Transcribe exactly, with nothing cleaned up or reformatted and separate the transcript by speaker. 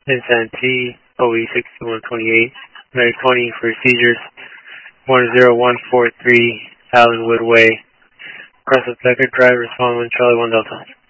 Speaker 1: Insan T, O E sixty-one twenty-eight, Mary twenty for seizures, one zero one four three, Allenwood Way, Crescent Decker Drive, respond one Charlie one Delta.